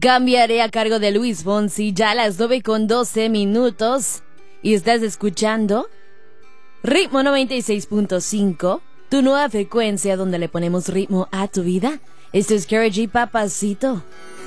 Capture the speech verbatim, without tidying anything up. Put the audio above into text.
Cambiaré a cargo de Luis Fonsi, ya a las nueve con doce minutos. Y estás escuchando Ritmo noventa y seis punto cinco, tu nueva frecuencia donde le ponemos ritmo a tu vida. Esto es Karol G, Papacito.